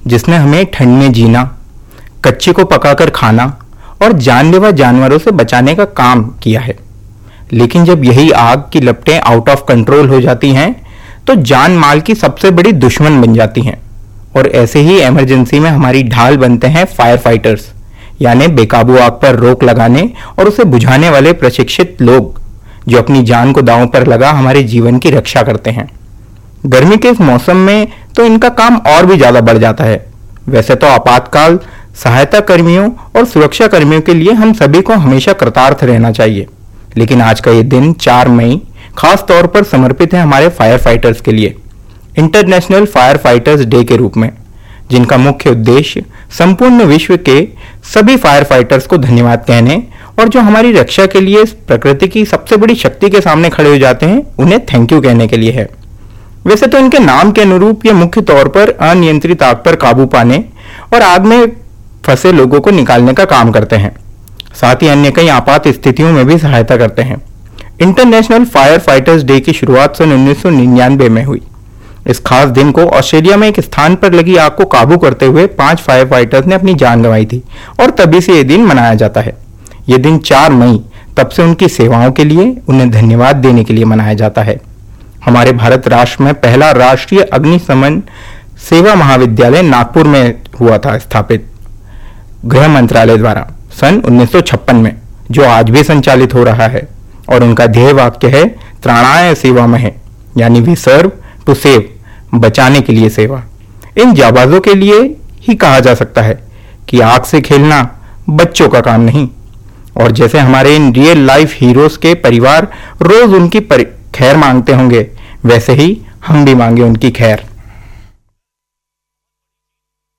जिसने हमें ठंड में जीना, कच्चे को पकाकर खाना और जानलेवा जानवरों से बचाने का काम किया है। लेकिन जब यही आग की लपटें आउट ऑफ कंट्रोल हो जाती हैं तो जान माल की सबसे बड़ी दुश्मन बन जाती हैं। और ऐसे ही इमरजेंसी में हमारी ढाल बनते हैं फायर फाइटर्स, यानी बेकाबू आग पर रोक लगाने और उसे बुझाने वाले प्रशिक्षित लोग जो अपनी जान को दांव पर लगा हमारे जीवन की रक्षा करते हैं। गर्मी के इस मौसम में तो इनका काम और भी ज्यादा बढ़ जाता है। वैसे तो आपातकाल सहायता कर्मियों और सुरक्षा कर्मियों के लिए हम सभी को हमेशा कृतार्थ रहना चाहिए, लेकिन आज का ये दिन 4 मई खास तौर पर समर्पित है हमारे फायर फाइटर्स के लिए, इंटरनेशनल फायर फाइटर्स डे के रूप में, जिनका मुख्य उद्देश्य संपूर्ण विश्व के सभी फायर फाइटर्स को धन्यवाद कहने और जो हमारी रक्षा के लिए प्रकृति की सबसे बड़ी शक्ति के सामने खड़े हो जाते हैं उन्हें थैंक यू कहने के लिए है। वैसे तो इनके नाम के अनुरूप ये मुख्य तौर पर अनियंत्रित आग पर काबू पाने और आग में फंसे लोगों को निकालने का काम करते हैं, साथ ही अन्य कई आपात स्थितियों में भी सहायता करते हैं। इंटरनेशनल फायर फाइटर्स डे की शुरुआत सन 1999 में हुई। इस खास दिन को ऑस्ट्रेलिया में एक स्थान पर लगी आग को काबू करते हुए 5 फायर फाइटर्स ने अपनी जान गंवाई थी और तभी से यह दिन मनाया जाता है। यह दिन 4 मई तब से उनकी सेवाओं के लिए, उन्हें धन्यवाद देने के लिए मनाया जाता है। हमारे भारत राष्ट्र में पहला राष्ट्रीय अग्निशमन सेवा महाविद्यालय नागपुर में हुआ था स्थापित गृह मंत्रालय द्वारा सन 1956 में, जो आज भी संचालित हो रहा है। और उनका ध्येय वाक्य है त्राणाय सेवामहे, यानी वी सर्व टू सेव, बचाने के लिए सेवा। इन जाबाजों के लिए ही कहा जा सकता है कि आग से खेलना बच्चों का काम नहीं। और जैसे हमारे इन रियल लाइफ हीरोज के परिवार रोज उनकी खैर मांगते होंगे, वैसे ही हम भी मांगे उनकी खैर।